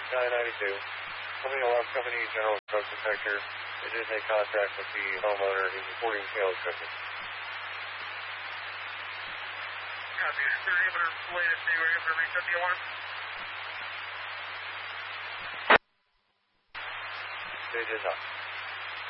992. Company alarm company, general smoke detector. They did make contact with the homeowner who's reporting tail cooking. Copy. Is there able to relay if they were able to reset the alarm? They did not.